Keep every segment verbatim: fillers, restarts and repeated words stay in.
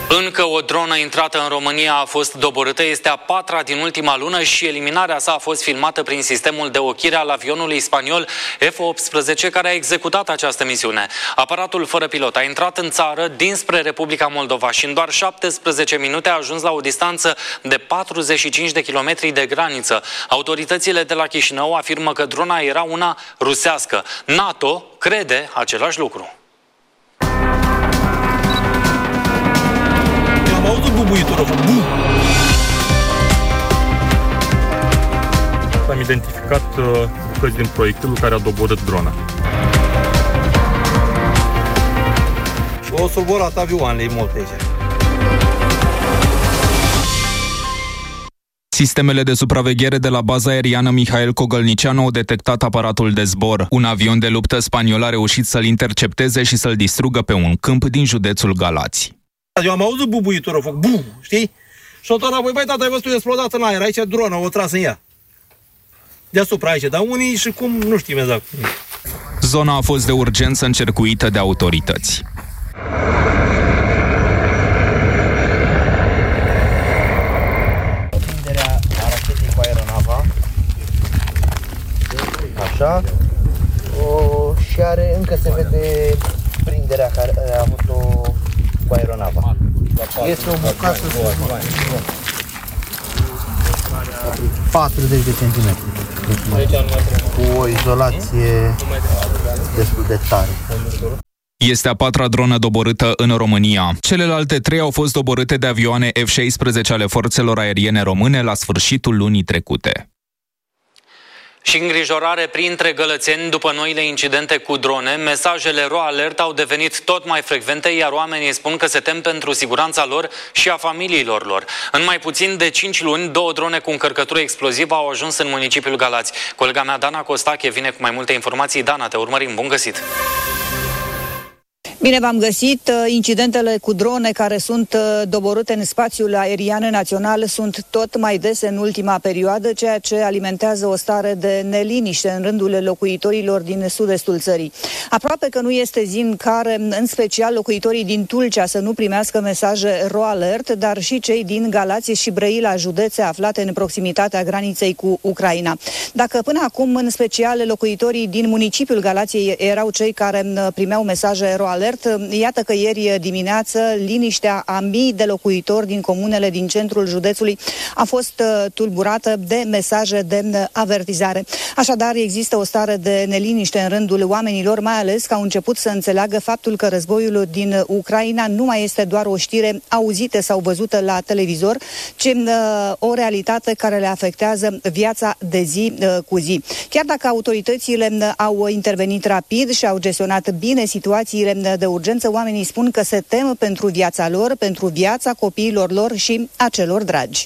Încă o dronă intrată în România a fost doborâtă, este a patra din ultima lună și eliminarea sa a fost filmată prin sistemul de ochire al avionului spaniol F optsprezece care a executat această misiune. Aparatul fără pilot a intrat în țară dinspre Republica Moldova și în doar șaptesprezece minute a ajuns la o distanță de patruzeci și cinci de kilometri de graniță. Autoritățile de la Chișinău afirmă că drona era una rusească. NATO crede același lucru. Am auzit bubuitură, bum! Am identificat uh, bucăți din proiectilul care a doborât drona. O survolat avioanele multe aici. Sistemele de supraveghere de la baza aeriană Mihail Cogălnicianu au detectat aparatul de zbor. Un avion de luptă spaniol a reușit să-l intercepteze și să-l distrugă pe un câmp din județul Galați. Eu am auzit bubuitură, foc, bum, știi? Și tot ăla, băi, băi, tata, ai văzut explodat în aer, aici dronă, o tras în ea. Deasupra aici, dar unii și cum, nu știm exact. Zona a fost de urgență încercuită de autorități. Prinderea a rachetei cu aeronava. Așa. O, și are, încă se vede prinderea care a avut-o cu aeronava. Este o bucată patruzeci de centimetri. Cu o izolație destul de tare. Este a patra dronă doborâtă în România. Celelalte trei au fost doborâte de avioane F șaisprezece ale forțelor aeriene române la sfârșitul lunii trecute. Și îngrijorare printre gălățeni după noile incidente cu drone. Mesajele RO Alert au devenit tot mai frecvente, iar oamenii spun că se tem pentru siguranța lor și a familiilor lor. În mai puțin de cinci luni, două drone cu încărcătură explozivă au ajuns în municipiul Galați. Colega mea, Dana Costache, vine cu mai multe informații. Dana, te urmărim. Bun găsit! Bine v-am găsit. Incidentele cu drone care sunt doborâte în spațiul aerian național sunt tot mai dese în ultima perioadă, ceea ce alimentează o stare de neliniște în rândul locuitorilor din sud-estul țării. Aproape că nu este zi în care, în special locuitorii din Tulcea, să nu primească mesaje RO Alert, dar și cei din Galați și Brăila, județe aflate în proximitatea graniței cu Ucraina. Dacă până acum, în special, locuitorii din municipiul Galației erau cei care primeau mesaje RO Alert, iată că ieri dimineață liniștea a mii de locuitori din comunele din centrul județului a fost tulburată de mesaje de avertizare. Așadar, există o stare de neliniște în rândul oamenilor, mai ales că au început să înțeleagă faptul că războiul din Ucraina nu mai este doar o știre auzită sau văzută la televizor, ci uh, o realitate care le afectează viața de zi uh, cu zi. Chiar dacă autoritățile au intervenit rapid și au gestionat bine situațiile de urgență, oamenii spun că se tem pentru viața lor, pentru viața copiilor lor și a celor dragi.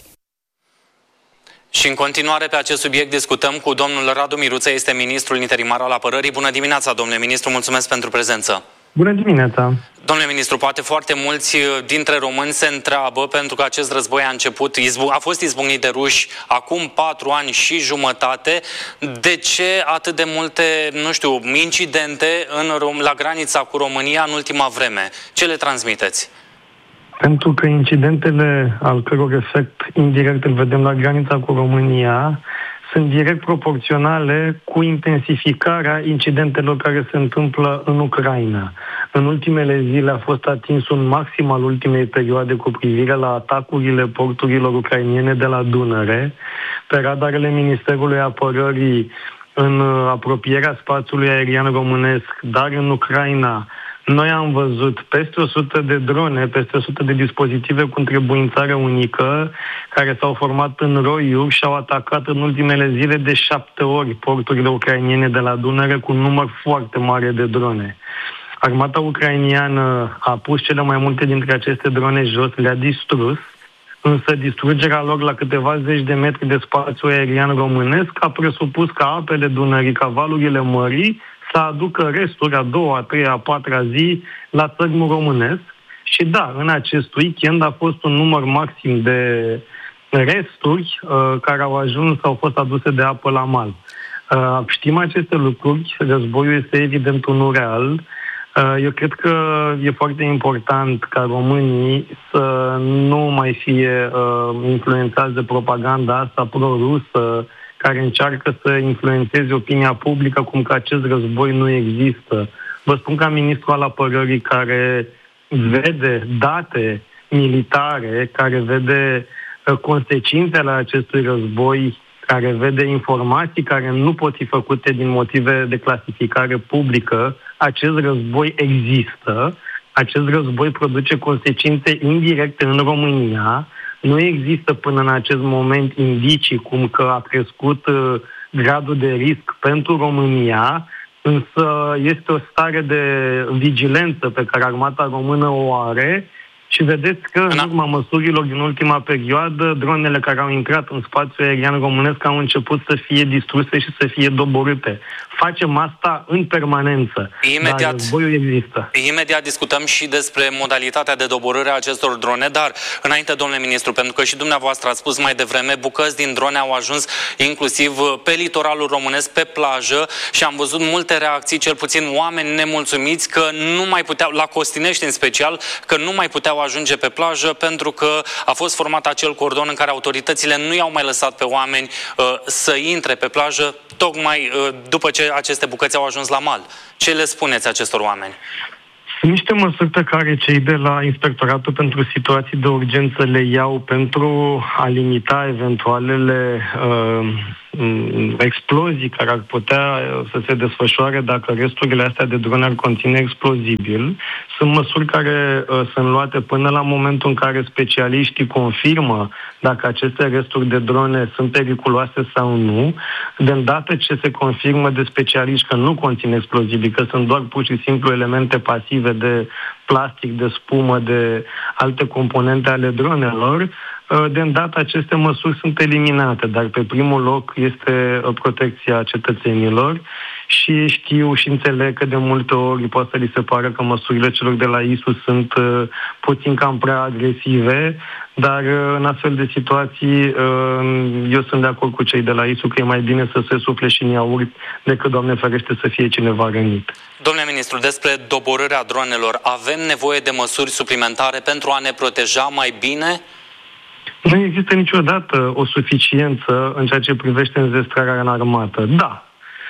Și în continuare pe acest subiect discutăm cu domnul Radu Miruță, este ministrul interimar al apărării. Bună dimineața, domnule ministru, mulțumesc pentru prezență. Bună dimineața! Domnule ministru, poate foarte mulți dintre români se întreabă, pentru că acest război a început, a fost izbucnit de ruși acum patru ani și jumătate, de ce atât de multe, nu știu, incidente în, la granița cu România în ultima vreme? Ce le transmiteți? Pentru că incidentele al căror efect indirect îl vedem la granița cu România sunt direct proporționale cu intensificarea incidentelor care se întâmplă în Ucraina. În ultimele zile a fost atins un maxim al ultimei perioade cu privire la atacurile porturilor ucrainene de la Dunăre. Pe radarele Ministerului Apărării, în apropierea spațiului aerian românesc, dar în Ucraina, noi am văzut peste o sută de drone, peste o sută de dispozitive cu întrebuințare unică, care s-au format în roiuri și au atacat în ultimele zile de șapte ori porturile ucrainene de la Dunăre cu un număr foarte mare de drone. Armata ucrainiană a pus cele mai multe dintre aceste drone jos, le-a distrus, însă distrugerea lor la câteva zeci de metri de spațiu aerian românesc a presupus ca apele Dunării, ca valurile mării, să aducă resturi a doua, a treia, a patra zi la țărmul românesc. Și da, în acest weekend a fost un număr maxim de resturi uh, care au ajuns, au fost aduse de apă la mal. Uh, știm aceste lucruri, războiul este evident unul real. Eu cred că e foarte important ca românii să nu mai fie influențați de propaganda asta pro-rusă, care încearcă să influențeze opinia publică cum că acest război nu există. Vă spun ca ministru al apărării care vede date militare, care vede consecințele acestui război, care vede informații care nu pot fi făcute din motive de clasificare publică, acest război există, acest război produce consecințe indirecte în România. Nu există până în acest moment indicii cum că a crescut uh, gradul de risc pentru România, însă este o stare de vigilență pe care armata română o are și vedeți că în urma măsurilor din ultima perioadă, dronele care au intrat în spațiul aerian românesc au început să fie distruse și să fie doborâte. Facem asta în permanență. Imediat, dar războiul există. Imediat discutăm și despre modalitatea de doborâre a acestor drone, dar înainte, domnule ministru, pentru că și dumneavoastră ați spus mai devreme, bucăți din drone au ajuns inclusiv pe litoralul românesc, pe plajă și am văzut multe reacții, cel puțin oameni nemulțumiți că nu mai puteau, la Costinești în special, că nu mai puteau ajunge pe plajă pentru că a fost format acel cordon în care autoritățile nu i-au mai lăsat pe oameni uh, să intre pe plajă, tocmai uh, după ce aceste bucăți au ajuns la mal. Ce le spuneți acestor oameni? Sunt niște măsuri pe care cei de la Inspectoratul pentru Situații de Urgență le iau pentru a limita eventualele uh, explozii care ar putea să se desfășoare dacă resturile astea de drone ar conține explozibil. Sunt măsuri care uh, sunt luate până la momentul în care specialiștii confirmă dacă aceste resturi de drone sunt periculoase sau nu. De îndată ce se confirmă de specialiști că nu conțin explozibili, că sunt doar pur și simplu elemente pasive de plastic, de spumă, de alte componente ale dronelor, de îndată aceste măsuri sunt eliminate, dar pe primul loc este protecția cetățenilor și știu și înțeleg că de multe ori poate să li se pare că măsurile celor de la I S U sunt puțin cam prea agresive, dar în astfel de situații eu sunt de acord cu cei de la I S U că e mai bine să se sufle și în iaurt decât, Doamne ferește, să fie cineva rănit. Domnule ministru, despre doborârea dronelor, avem nevoie de măsuri suplimentare pentru a ne proteja mai bine? Nu există niciodată o suficiență în ceea ce privește înzestrarea în armată. Da.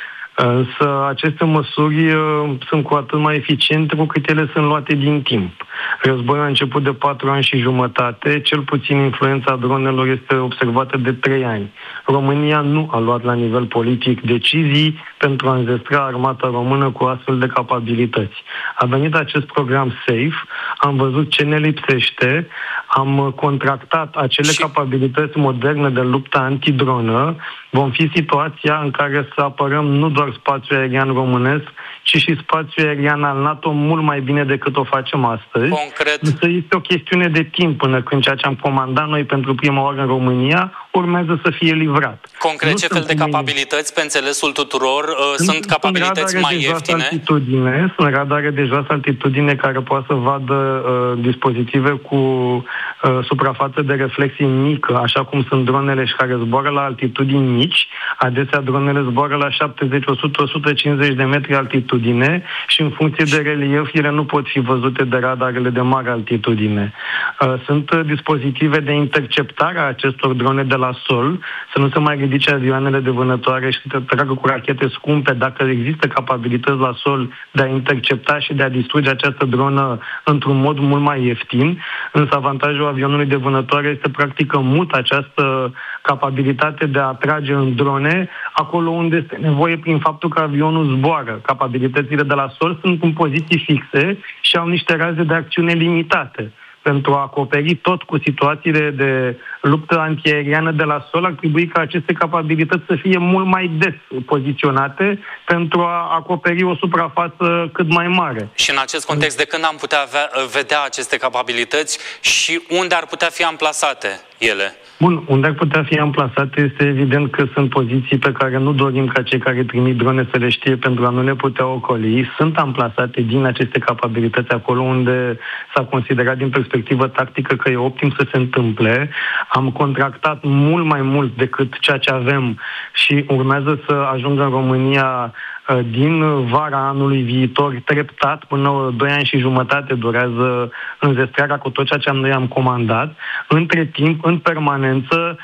Însă aceste măsuri uh, sunt cu atât mai eficiente cu cât ele sunt luate din timp. Războiul a început de patru ani și jumătate, cel puțin influența dronelor este observată de trei ani. România nu a luat la nivel politic decizii pentru a înzestra armata română cu astfel de capabilități. A venit acest program SAFE, am văzut ce ne lipsește, am contractat acele și... capabilități moderne de luptă antidronă, vom fi situația în care să apărăm nu doar spațiul aerian românesc, ci și spațiul aerian al NATO mult mai bine decât o facem astăzi. Concret. Însă este o chestiune de timp până când ceea ce am comandat noi pentru prima oară în România urmează să fie livrat. Concret, nu ce fel de capabilități, pe înțelesul tuturor, sunt, sunt capabilități mai ieftine? Altitudine, sunt radare de joasă altitudine care poate să vadă uh, dispozitive cu uh, suprafață de reflexie mică, așa cum sunt dronele și care zboară la altitudini mici. Adesea dronele zboară la șaptezeci, o sută, o sută cincizeci de metri altitudine și în funcție de relief ele nu pot fi văzute de radarele de mare altitudine. Uh, sunt uh, dispozitive de interceptare a acestor drone de la sol, să nu se mai ridice avioanele de vânătoare și să tragă cu rachete scumpe dacă există capabilități la sol de a intercepta și de a distruge această dronă într-un mod mult mai ieftin. Însă avantajul avionului de vânătoare este practic că mută această capabilitate de a trage în drone acolo unde este nevoie prin faptul că avionul zboară. Capabilitățile de la sol sunt în poziții fixe și au niște raze de acțiune limitate. Pentru a acoperi tot cu situațiile de luptă antiaeriană de la sol, ar trebui ca aceste capabilități să fie mult mai des poziționate pentru a acoperi o suprafață cât mai mare. Și în acest context, de când am putea avea, vedea aceste capabilități și unde ar putea fi amplasate ele? Bun, unde ar putea fi amplasate este evident că sunt poziții pe care nu dorim ca cei care trimit drone să le știe pentru a nu le putea ocoli. Sunt amplasate din aceste capabilități acolo unde s-a considerat din perspectivă tactică că e optim să se întâmple. Am contractat mult mai mult decât ceea ce avem și urmează să ajungă în România din vara anului viitor, treptat, până doi ani și jumătate durează înzestrarea cu tot ceea ce noi am comandat. Între timp, în permanență,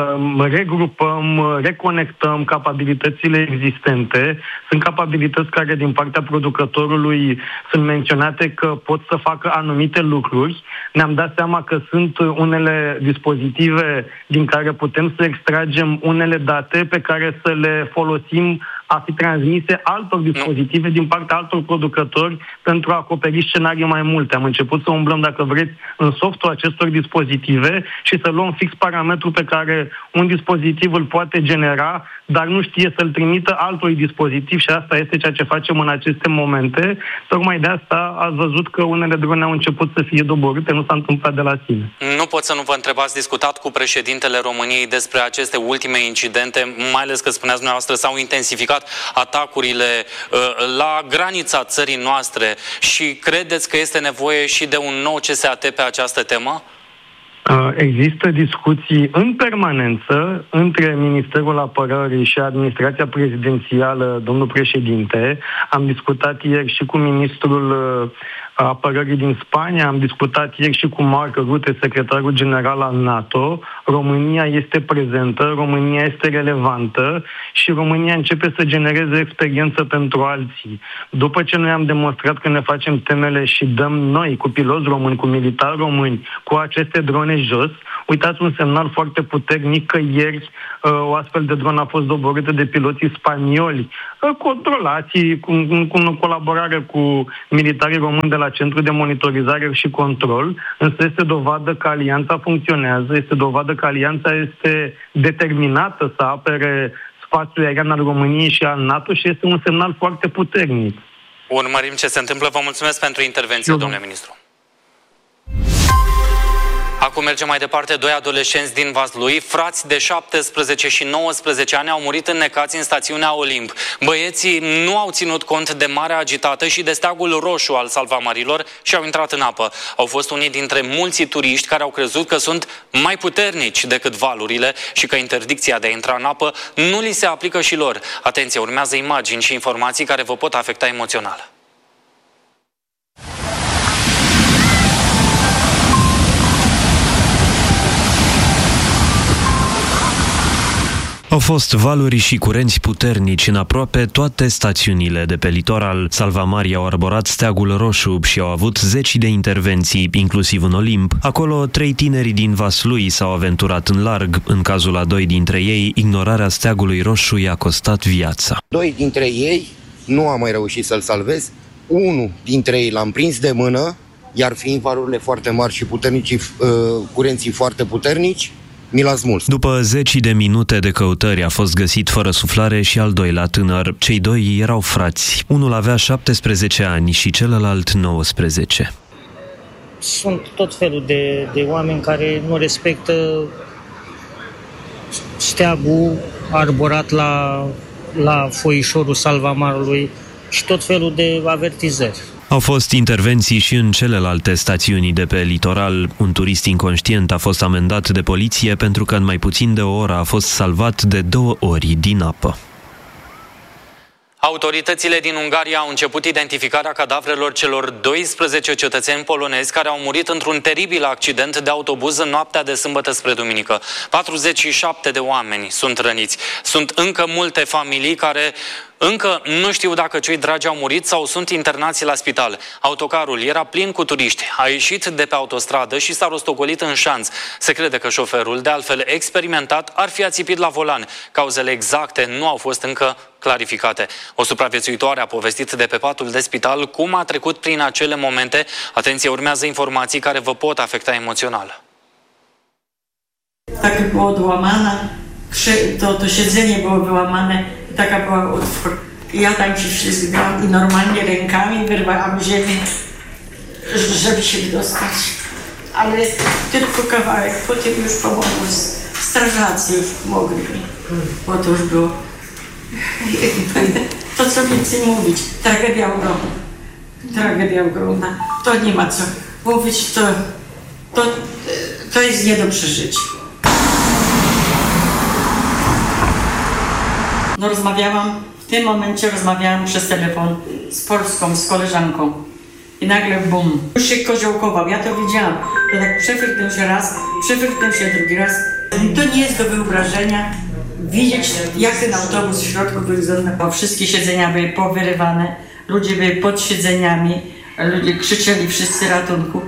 regrupăm, reconectăm capabilitățile existente. Sunt capabilități care din partea producătorului sunt menționate că pot să facă anumite lucruri. Ne-am dat seama că sunt unele dispozitive din care putem să extragem unele date pe care să le folosim a fi transmise altor dispozitive din partea altor producători pentru a acoperi scenarii mai multe. Am început să umblăm, dacă vreți, în softul acestor dispozitive și să luăm fix parametrul pe care un dispozitiv îl poate genera, dar nu știe să-l trimită altui dispozitiv și asta este ceea ce facem în aceste momente. Tocmai de asta ați văzut că unele drone au început să fie doborâte, nu s-a întâmplat de la sine. Nu pot să nu vă întreb, ați discutat cu președintele României despre aceste ultime incidente, mai ales că spuneați dumneavoastră s-au intensificat atacurile uh, la granița țării noastre și credeți că este nevoie și de un nou C S A T pe această temă? Există discuții în permanență între Ministerul Apărării și Administrația Prezidențială, domnul președinte. Am discutat ieri și cu Ministrul Apărării din Spania, am discutat ieri și cu Mark Rutte, secretarul general al NATO. România este prezentă, România este relevantă și România începe să genereze experiență pentru alții. După ce noi am demonstrat că ne facem temele și dăm noi, cu piloți români, cu militari români, cu aceste drone jos, uitați un semnal foarte puternic că ieri o astfel de dronă a fost doborâtă de piloții spanioli, controlați cu, cu, în colaborare cu militarii români de la Centrul de Monitorizare și Control, însă este dovadă că alianța funcționează, este dovadă că alianța este determinată să apere spațiul aerian al României și al NATO și este un semnal foarte puternic. Urmărim ce se întâmplă. Vă mulțumesc pentru intervenție, Eu, domnule ministru. Acum mergem mai departe. Doi adolescenți din Vaslui, frați de șaptesprezece și nouăsprezece ani, au murit înnecați în stațiunea Olimp. Băieții nu au ținut cont de marea agitată și de steagul roșu al salvamarilor și au intrat în apă. Au fost unii dintre mulți turiști care au crezut că sunt mai puternici decât valurile și că interdicția de a intra în apă nu li se aplică și lor. Atenție, urmează imagini și informații care vă pot afecta emoțional. Au fost valuri și curenți puternici în aproape toate stațiunile de pe litoral. Salvamarii au arborat steagul roșu și au avut zeci de intervenții, inclusiv în Olimp. Acolo, trei tineri din Vaslui s-au aventurat în larg. În cazul a doi dintre ei, ignorarea steagului roșu i-a costat viața. Doi dintre ei nu am mai reușit să-l salvez. Unul dintre ei l-am prins de mână, iar fiind valurile foarte mari și puternici, uh, curenții foarte puternici, mi l-a smuls. După zeci de minute de căutări a fost găsit fără suflare și al doilea tânăr. Cei doi erau frați. Unul avea șaptesprezece ani și celălalt nouăsprezece. Sunt tot felul de, de oameni care nu respectă steagul arborat la, la foișorul salvamarului și tot felul de avertizări. Au fost intervenții și în celelalte stațiuni de pe litoral. Un turist inconștient a fost amendat de poliție pentru că în mai puțin de o oră a fost salvat de două ori din apă. Autoritățile din Ungaria au început identificarea cadavrelor celor doisprezece cetățeni polonezi care au murit într-un teribil accident de autobuz în noaptea de sâmbătă spre duminică. patruzeci și șapte de oameni sunt răniți. Sunt încă multe familii care încă nu știu dacă cei dragi au murit sau sunt internați la spital. Autocarul era plin cu turiști. A ieșit de pe autostradă și s-a rostogolit în șanț. Se crede că șoferul, de altfel experimentat, ar fi ațipit la volan. Cauzele exacte nu au fost încă clarificate. O supraviețuitoare a povestit de pe patul de spital cum a trecut prin acele momente. Atenție, urmează informații care vă pot afecta emoțional. Taka było odłamana, to, to siedzenie było wyłamane, taka była utwór. Ja tam się wślizgnęłam i normalnie rękami wyrwałam ziemię, żeby się dostać. Ale tylko kawałek, potem już pomogło. Strażacy już pomogli mi, bo to już było... To co więcej mówić, tragedia ogromna, tragedia ogromna. To nie ma co mówić, to, to, to jest nie do przeżycia. No rozmawiałam W tym momencie rozmawiałam przez telefon z Polską, z koleżanką. I nagle bum, już się koziołkował, ja to widziałam. To tak przefryknął się raz, przefryknął się drugi raz. To nie jest do wyobrażenia widzieć, jak ten autobus w środku wygląda. Wszystkie siedzenia były powyrywane, ludzie byli pod siedzeniami, ludzie krzyczeli wszyscy ratunku.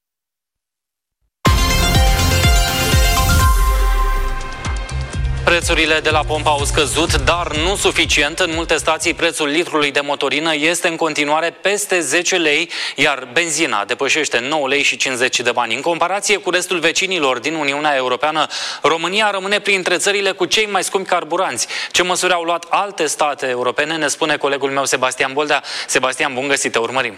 Prețurile de la pompă au scăzut, dar nu suficient. În multe stații, prețul litrului de motorină este în continuare peste zece lei, iar benzina depășește nouă lei și cincizeci de bani. În comparație cu restul vecinilor din Uniunea Europeană, România rămâne printre țările cu cei mai scumpi carburanți. Ce măsuri au luat alte state europene, ne spune colegul meu Sebastian Boldea. Sebastian, bun găsit, te urmărim!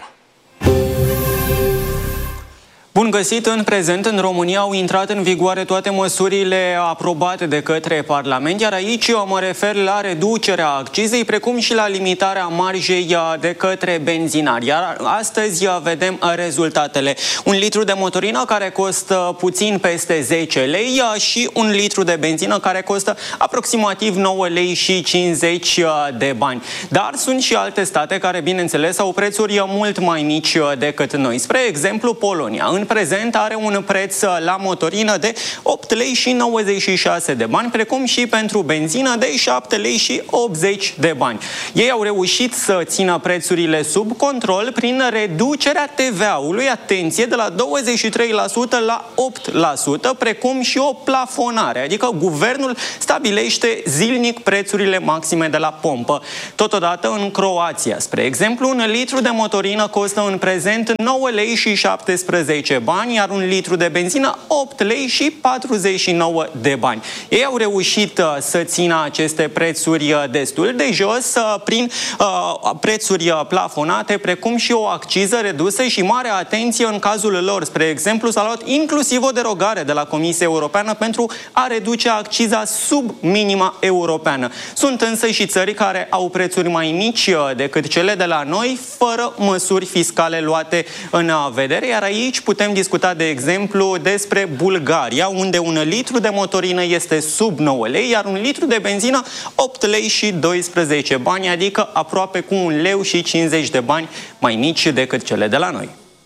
Bun găsit! În prezent, în România au intrat în vigoare toate măsurile aprobate de către Parlament, iar aici eu mă refer la reducerea accizei, precum și la limitarea marjei de către benzinari. Iar astăzi vedem rezultatele. Un litru de motorină care costă puțin peste zece lei și un litru de benzină care costă aproximativ nouă lei și cincizeci de bani. Dar sunt și alte state care, bineînțeles, au prețuri mult mai mici decât noi. Spre exemplu, Polonia. În prezent are un preț la motorină de opt lei și nouăzeci și șase de bani, precum și pentru benzină de șapte lei și optzeci de bani. Ei au reușit să țină prețurile sub control prin reducerea T V A-ului, atenție, de la douăzeci și trei la sută la opt la sută, precum și o plafonare, adică guvernul stabilește zilnic prețurile maxime de la pompă. Totodată, în Croația, spre exemplu, un litru de motorină costă în prezent nouă lei și șaptesprezece bani, iar un litru de benzină opt lei și patruzeci și nouă de bani. Ei au reușit uh, să țină aceste prețuri uh, destul de jos uh, prin uh, prețuri uh, plafonate, precum și o acciză redusă și mare atenție în cazul lor. Spre exemplu, s-a luat inclusiv o derogare de la Comisia Europeană pentru a reduce acciza sub minima europeană. Sunt însă și țări care au prețuri mai mici uh, decât cele de la noi, fără măsuri fiscale luate în uh, vedere, iar aici putem discuta, de exemplu, despre Bulgaria, unde un litru de motorină este sub nouă lei, iar un litru de benzină opt lei și doisprezece bani, adică aproape cu un leu și cincizeci de bani mai mici decât cele de la noi.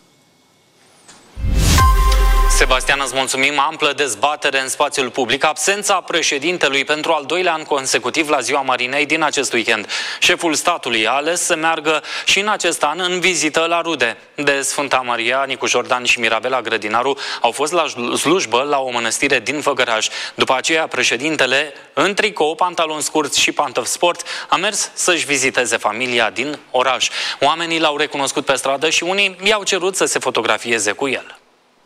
Sebastian, îți mulțumim. Amplă dezbatere în spațiul public. Absența președintelui pentru al doilea an consecutiv la Ziua Marinei din acest weekend. Șeful statului a ales să meargă și în acest an în vizită la rude. De Sfânta Maria, Nicu Jordan și Mirabela Grădinaru au fost la slujbă la o mănăstire din Făgăraș. După aceea, președintele, în tricou, pantaloni scurți și pantofi sport, a mers să-și viziteze familia din oraș. Oamenii l-au recunoscut pe stradă și unii i-au cerut să se fotografieze cu el.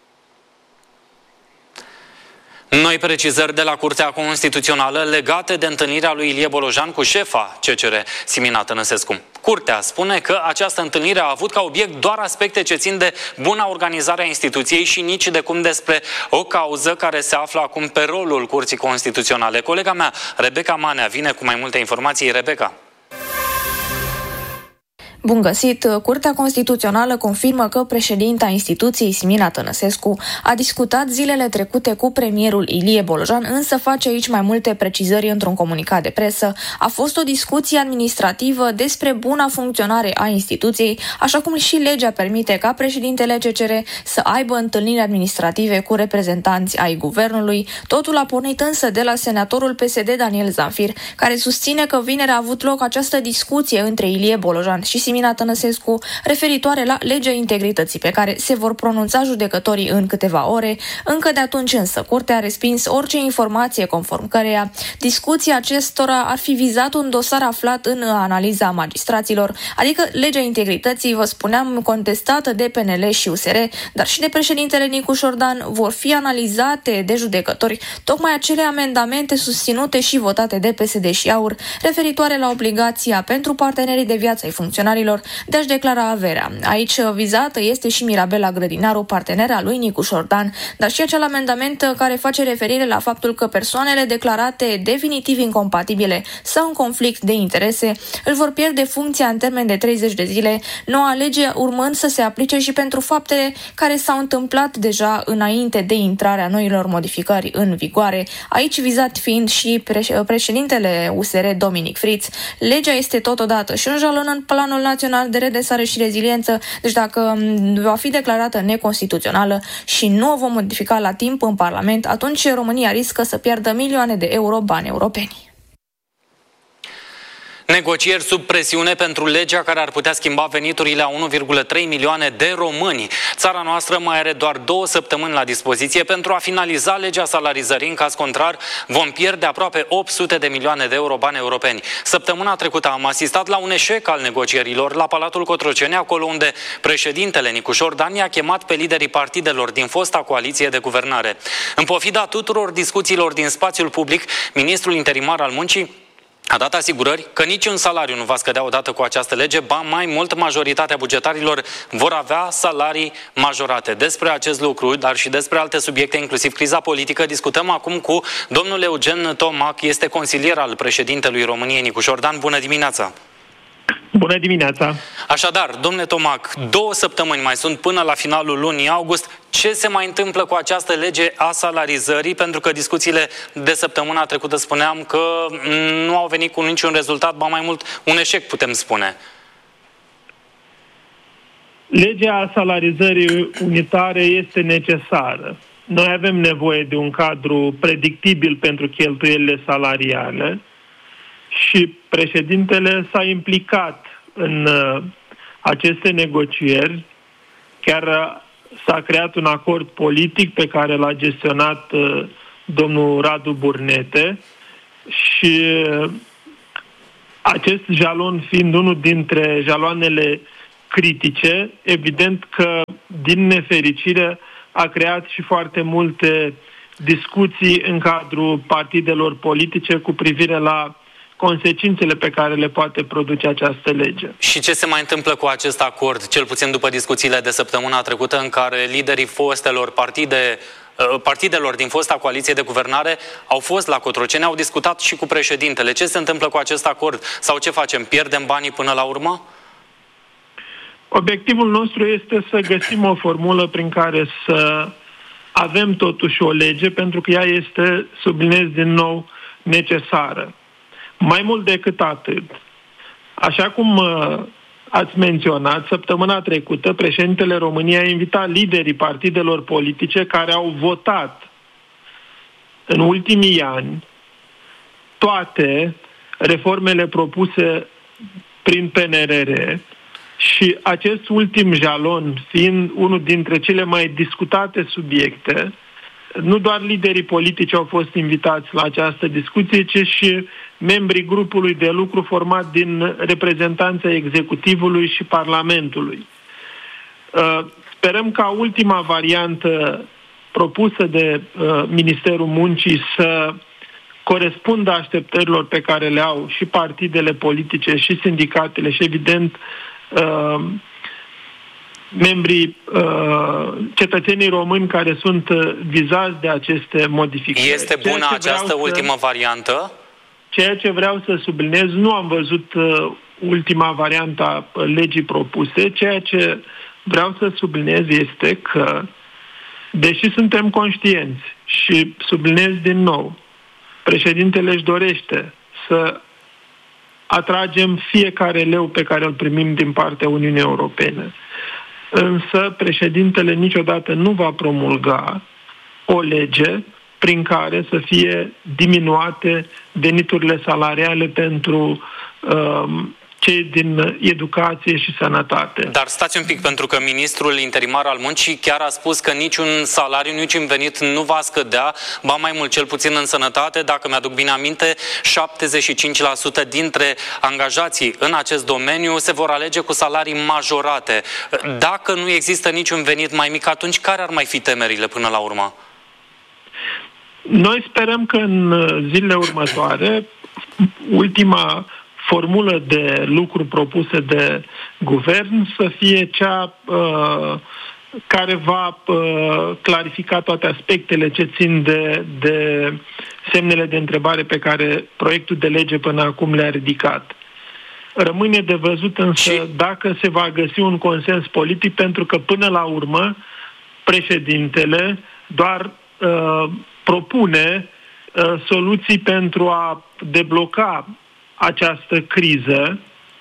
Noi precizări de la Curtea Constituțională legate de întâlnirea lui Ilie Bolojan cu șefa C C R, Simina Tănăsescu. Curtea spune că această întâlnire a avut ca obiect doar aspecte ce țin de buna organizare a instituției și nici de cum despre o cauză care se află acum pe rolul Curții Constituționale. Colega mea, Rebecca Manea, vine cu mai multe informații. Rebecca. Bun găsit! Curtea Constituțională confirmă că președinta instituției, Simina Tănăsescu, a discutat zilele trecute cu premierul Ilie Bolojan, însă face aici mai multe precizări într-un comunicat de presă. A fost o discuție administrativă despre buna funcționare a instituției, așa cum și legea permite ca președintele C C R să aibă întâlniri administrative cu reprezentanți ai guvernului. Totul a pornit însă de la senatorul P S D Daniel Zamfir, care susține că vineri a avut loc această discuție între Ilie Bolojan și Simina Tănăsescu referitoare la legea integrității, pe care se vor pronunța judecătorii în câteva ore. Încă de atunci însă, Curtea a respins orice informație conform căreia discuția acestora ar fi vizat un dosar aflat în analiza magistraților, adică legea integrității, vă spuneam, contestată de P N L și U S R, dar și de președintele Nicu Jordan, vor fi analizate de judecători tocmai acele amendamente susținute și votate de P S D și AUR referitoare la obligația pentru partenerii de viață ai funcționarilor beneficiarilor de a-și declara averea. Aici vizată este și Mirabela Grădinaru, partenera lui Nicu Șordan, dar și acel amendament care face referire la faptul că persoanele declarate definitiv incompatibile sau în conflict de interese îl vor pierde funcția în termen de treizeci de zile, noua lege urmând să se aplice și pentru faptele care s-au întâmplat deja înainte de intrarea noilor modificări în vigoare, aici vizat fiind și președintele U S R Dominic Friț. Legea este totodată și un jalon în Planul Național de Redresare și Reziliență, deci dacă va fi declarată neconstituțională și nu o vom modifica la timp în Parlament, atunci România riscă să piardă milioane de euro bani europeni. Negocieri sub presiune pentru legea care ar putea schimba veniturile a unu virgulă trei milioane de români. Țara noastră mai are doar două săptămâni la dispoziție pentru a finaliza legea salarizării. În caz contrar, vom pierde aproape opt sute de milioane de euro bani europeni. Săptămâna trecută am asistat la un eșec al negocierilor la Palatul Cotroceni, acolo unde președintele Nicu Șordan i-a chemat pe liderii partidelor din fosta coaliție de guvernare. În pofida tuturor discuțiilor din spațiul public, ministrul interimar al muncii a dat asigurări că niciun salariu nu va scădea odată cu această lege, ba mai mult, majoritatea bugetarilor vor avea salarii majorate. Despre acest lucru, dar și despre alte subiecte, inclusiv criza politică, discutăm acum cu domnul Eugen Tomac, este consilier al președintelui României Nicu Șordan. Bună dimineața! Bună dimineața! Așadar, domnule Tomac, două săptămâni mai sunt până la finalul lunii august. Ce se mai întâmplă cu această lege a salarizării? Pentru că discuțiile de săptămâna trecută spuneam că nu au venit cu niciun rezultat, ba mai mult, un eșec, putem spune. Legea salarizării unitare este necesară. Noi avem nevoie de un cadru predictibil pentru cheltuielile salariale și președintele s-a implicat în uh, aceste negocieri. Chiar uh, s-a creat un acord politic pe care l-a gestionat uh, domnul Radu Burnete și uh, acest jalon fiind unul dintre jaloanele critice, evident că din nefericire a creat și foarte multe discuții în cadrul partidelor politice cu privire la consecințele pe care le poate produce această lege. Și ce se mai întâmplă cu acest acord, cel puțin după discuțiile de săptămâna trecută, în care liderii fostelor partide, partidelor din fosta coaliție de guvernare au fost la Cotroceni, au discutat și cu președintele. Ce se întâmplă cu acest acord? Sau ce facem? Pierdem banii până la urmă? Obiectivul nostru este să găsim o formulă prin care să avem totuși o lege, pentru că ea este, subliniez din nou, necesară. Mai mult decât atât, așa cum uh, ați menționat, săptămâna trecută, președintele României a invitat liderii partidelor politice care au votat în ultimii ani toate reformele propuse prin P N R R și acest ultim jalon fiind unul dintre cele mai discutate subiecte, nu doar liderii politici au fost invitați la această discuție, ci și membrii grupului de lucru format din reprezentanța executivului și Parlamentului. Sperăm ca ultima variantă propusă de Ministerul Muncii să corespundă așteptărilor pe care le au și partidele politice și sindicatele și, evident, membrii, uh, cetățenii români care sunt uh, vizați de aceste modificări. Este bună această ultimă să, variantă? Ceea ce vreau să subliniez, nu am văzut uh, ultima variantă a legii propuse, ceea ce vreau să subliniez este că, deși suntem conștienți și subliniez din nou, președintele își dorește să atragem fiecare leu pe care îl primim din partea Uniunii Europene. Însă președintele niciodată nu va promulga o lege prin care să fie diminuate veniturile salariale pentru um, cei din educație și sănătate. Dar stați un pic, pentru că ministrul interimar al muncii chiar a spus că niciun salariu, niciun venit nu va scădea, ba mai mult, cel puțin în sănătate. Dacă mi-aduc bine aminte, șaptezeci și cinci la sută dintre angajații în acest domeniu se vor alege cu salarii majorate. Dacă nu există niciun venit mai mic, atunci care ar mai fi temerile până la urmă? Noi sperăm că în zilele următoare ultima formulă de lucru propusă de guvern să fie cea uh, care va uh, clarifica toate aspectele ce țin de, de semnele de întrebare pe care proiectul de lege până acum le-a ridicat. Rămâne de văzut însă și... dacă se va găsi un consens politic, pentru că până la urmă președintele doar uh, propune uh, soluții pentru a debloca această criză,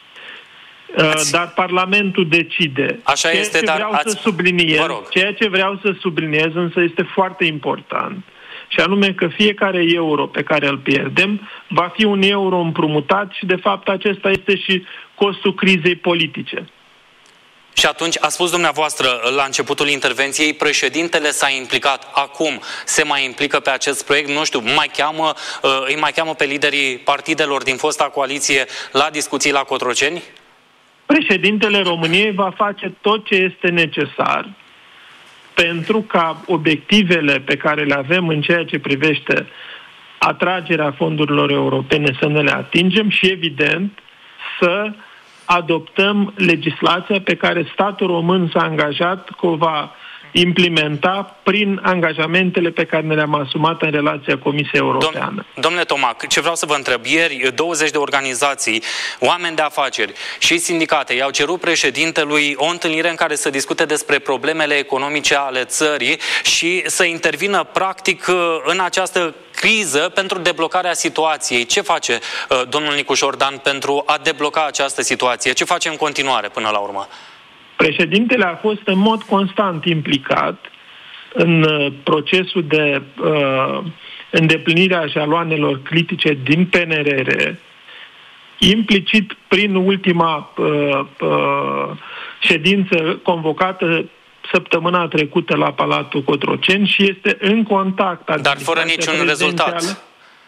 uh, dar Parlamentul decide. Așa ceea este, ce dar vreau ați... să subliniez, ceea ce vreau să subliniez însă este foarte important, și anume că fiecare euro pe care îl pierdem va fi un euro împrumutat și de fapt acesta este și costul crizei politice. Și atunci, a spus dumneavoastră la începutul intervenției, președintele s-a implicat. Acum se mai implică pe acest proiect? Nu știu, mai cheamă, îi mai cheamă pe liderii partidelor din fosta coaliție la discuții la Cotroceni? Președintele României va face tot ce este necesar pentru ca obiectivele pe care le avem în ceea ce privește atragerea fondurilor europene să ne le atingem și, evident, să adoptăm legislația pe care statul român s-a angajat că o va implementa prin angajamentele pe care ne le-am asumat în relația Comisiei Europeană. Dom- Domnule Tomac, ce vreau să vă întreb, ieri douăzeci de organizații, oameni de afaceri și sindicate i-au cerut președintelui o întâlnire în care să discute despre problemele economice ale țării și să intervină practic în această criză pentru deblocarea situației. Ce face uh, domnul Nicu Șordan pentru a debloca această situație? Ce face în continuare până la urmă? Președintele a fost în mod constant implicat în uh, procesul de uh, îndeplinire a jaloanelor critice din P N R R, implicit prin ultima uh, uh, ședință convocată săptămâna trecută la Palatul Cotroceni și este în contact. Dar fără niciun rezultat.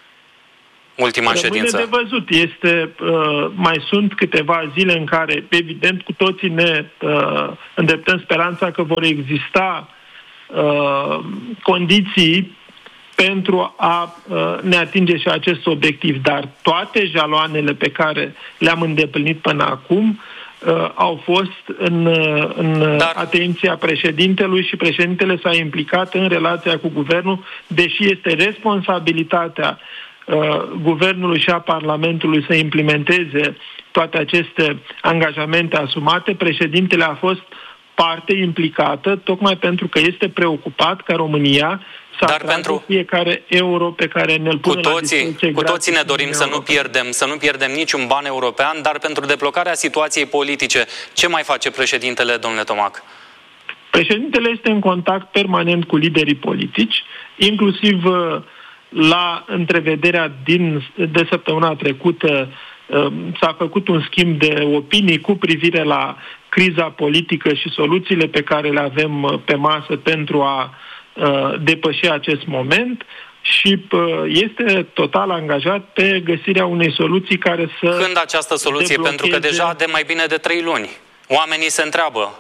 Ultima Rămâne ședință. de văzut. Este, uh, mai sunt câteva zile în care, evident, cu toții ne uh, îndreptăm speranța că vor exista uh, condiții pentru a uh, ne atinge și acest obiectiv. Dar toate jaloanele pe care le-am îndeplinit până acum uh, au fost în, uh, în Dar... atenția președintelui și președintele s-a implicat în relația cu guvernul, deși este responsabilitatea Uh, guvernului și a Parlamentului să implementeze toate aceste angajamente asumate. Președintele a fost parte implicată tocmai pentru că este preocupat ca România să Dar atragă pentru... fiecare euro pe care ne-l pune cu toții, la dispoziție. Cu toții ne dorim să nu pierdem, să nu pierdem niciun ban european, dar pentru deblocarea situației politice, ce mai face președintele, domnule Tomac? Președintele este în contact permanent cu liderii politici, inclusiv uh, la întrevederea din, de săptămâna trecută s-a făcut un schimb de opinii cu privire la criza politică și soluțiile pe care le avem pe masă pentru a depăși acest moment și este total angajat pe găsirea unei soluții care să... Când această soluție? Deblocheze... Pentru că deja de mai bine de trei luni oamenii se întreabă.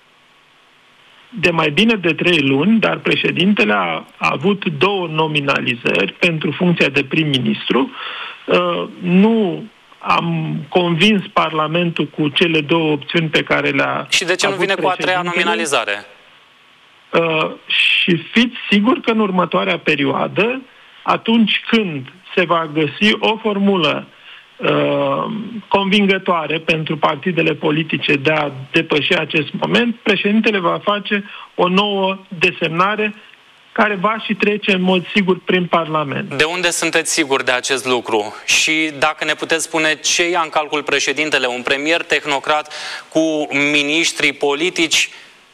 De mai bine de trei luni, dar președintele a, a avut două nominalizări pentru funcția de prim-ministru. Uh, nu am convins Parlamentul cu cele două opțiuni pe care le-a Și de ce nu vine cu a treia nominalizare? Uh, și fiți sigur că în următoarea perioadă, atunci când se va găsi o formulă Uh, convingătoare pentru partidele politice de a depăși acest moment, președintele va face o nouă desemnare care va și trece în mod sigur prin Parlament. De unde sunteți siguri de acest lucru? Și dacă ne puteți spune ce ia în calcul președintele, un premier tehnocrat cu miniștri politici?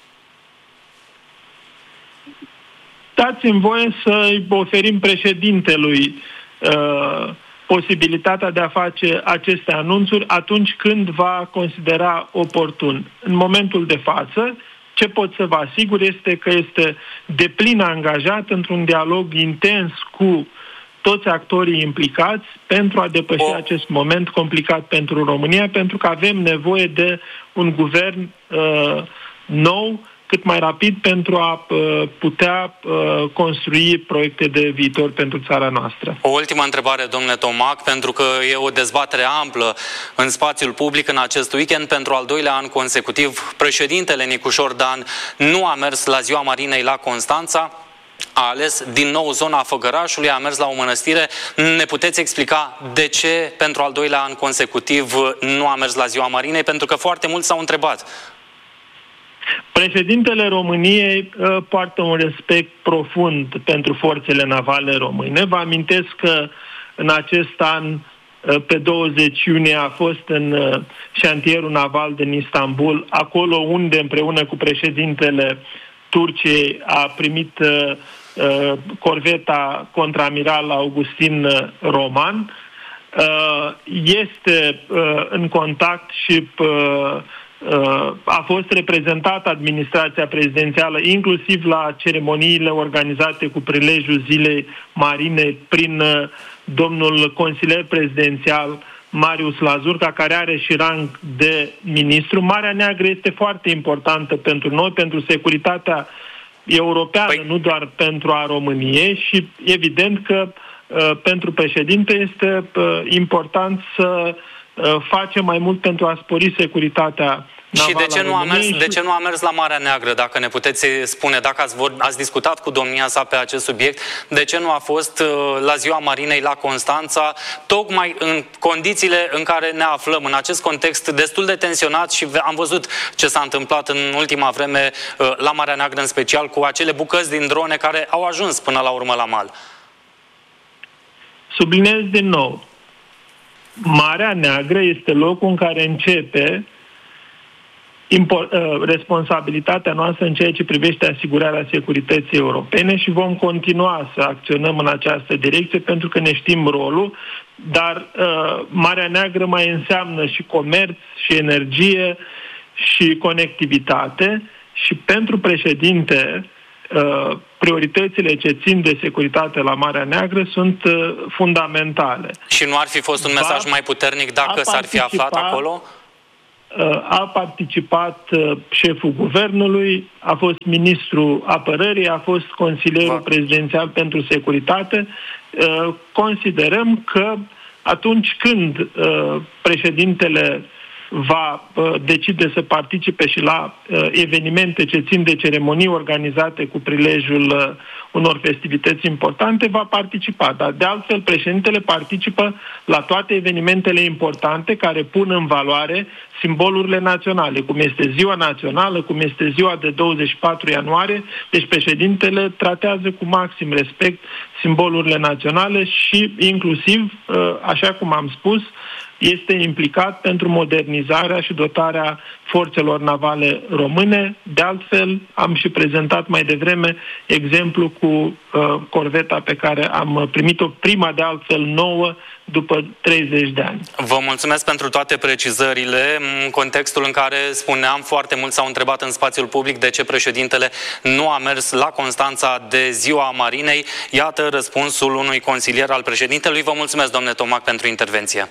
Dați-mi voie să-i oferim președintelui uh, posibilitatea de a face aceste anunțuri atunci când va considera oportun. În momentul de față, ce pot să vă asigur este că este deplin angajat într-un dialog intens cu toți actorii implicați pentru a depăși oh. acest moment complicat pentru România, pentru că avem nevoie de un guvern uh, nou cât mai rapid pentru a putea construi proiecte de viitor pentru țara noastră. O ultimă întrebare, domnule Tomac, pentru că e o dezbatere amplă în spațiul public în acest weekend. Pentru al doilea an consecutiv, președintele Nicușor Dan nu a mers la Ziua Marinei la Constanța, a ales din nou zona Făgărașului, a mers la o mănăstire. Ne puteți explica de ce pentru al doilea an consecutiv nu a mers la Ziua Marinei? Pentru că foarte mulți s-au întrebat. Președintele României uh, poartă un respect profund pentru forțele navale române. Vă amintesc că în acest an, uh, pe douăzeci iunie, a fost în uh, șantierul naval din Istanbul, acolo unde împreună cu președintele Turciei a primit uh, uh, corveta contraamiral Augustin Roman. Uh, este uh, în contact și uh, a fost reprezentată administrația prezidențială, inclusiv la ceremoniile organizate cu prilejul Zilei Marinei prin domnul consilier prezidențial Marius Lazurca, care are și rang de ministru. Marea Neagră este foarte importantă pentru noi, pentru securitatea europeană, păi... nu doar pentru a României, și evident că uh, pentru președinte este uh, important să uh, facem mai mult pentru a spori securitatea. Și de ce, nu a mers, de ce nu a mers la Marea Neagră, dacă ne puteți spune, dacă ați, vor, ați discutat cu domnia sa pe acest subiect, de ce nu a fost uh, la Ziua Marinei la Constanța, tocmai în condițiile în care ne aflăm, în acest context destul de tensionat, și am văzut ce s-a întâmplat în ultima vreme uh, la Marea Neagră, în special cu acele bucăți din drone care au ajuns până la urmă la mal. Subliniez din nou, Marea Neagră este locul în care începe responsabilitatea noastră în ceea ce privește asigurarea securității europene și vom continua să acționăm în această direcție pentru că ne știm rolul, dar uh, Marea Neagră mai înseamnă și comerț, și energie, și conectivitate, și pentru președinte uh, prioritățile ce țin de securitate la Marea Neagră sunt uh, fundamentale. Și nu ar fi fost un mesaj mai puternic dacă s-ar fi aflat acolo? A participat șeful guvernului, a fost ministrul apărării, a fost consilierul prezidențial pentru securitate. Considerăm că atunci când președintele va decide să participe și la evenimente ce țin de ceremonii organizate cu prilejul unor festivități importante, va participa. Dar de altfel, președintele participă la toate evenimentele importante care pun în valoare simbolurile naționale, cum este Ziua Națională, cum este ziua de douăzeci și patru ianuarie. Deci președintele tratează cu maxim respect simbolurile naționale și inclusiv, așa cum am spus, este implicat pentru modernizarea și dotarea forțelor navale române. De altfel, am și prezentat mai devreme exemplu cu uh, corveta pe care am primit-o, prima de altfel nouă, după treizeci de ani. Vă mulțumesc pentru toate precizările. În contextul în care spuneam, foarte mult s-au întrebat în spațiul public de ce președintele nu a mers la Constanța de Ziua Marinei. Iată răspunsul unui consilier al președintelui. Vă mulțumesc, domnule Tomac, pentru intervenție.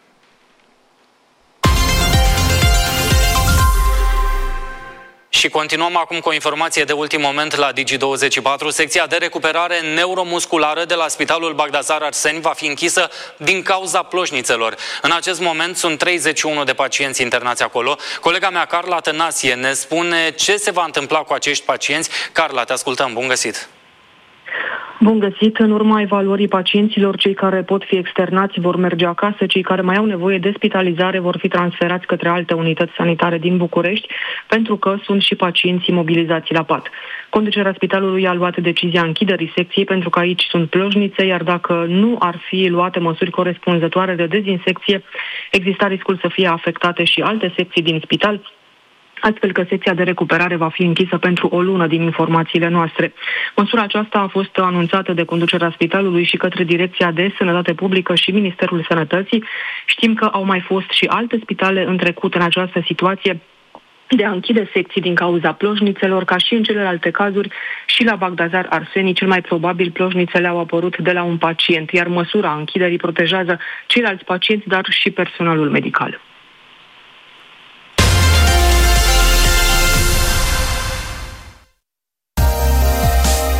Și continuăm acum cu o informație de ultim moment la Digi douăzeci și patru. Secția de recuperare neuromusculară de la Spitalul Bagdasar Arseni va fi închisă din cauza ploșnițelor. În acest moment sunt treizeci și unu de pacienți internați acolo. Colega mea, Carla Tănasie, ne spune ce se va întâmpla cu acești pacienți. Carla, te ascultăm. Bun găsit! Bun găsit! În urma evaluării pacienților, cei care pot fi externați vor merge acasă, cei care mai au nevoie de spitalizare vor fi transferați către alte unități sanitare din București, pentru că sunt și pacienți imobilizați la pat. Conducerea spitalului a luat decizia închiderii secției pentru că aici sunt plojnițe, iar dacă nu ar fi luate măsuri corespunzătoare de dezinsecție, exista riscul să fie afectate și alte secții din spital, astfel că secția de recuperare va fi închisă pentru o lună din informațiile noastre. Măsura aceasta a fost anunțată de conducerea spitalului și către Direcția de Sănătate Publică și Ministerul Sănătății. Știm că au mai fost și alte spitale în trecut în această situație de a închide secții din cauza plojnițelor, ca și în celelalte cazuri, și la Bagdasar Arseni, cel mai probabil plojnițele au apărut de la un pacient, iar măsura închiderii protejează ceilalți pacienți, dar și personalul medical.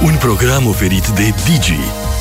Un program oferit de Digi,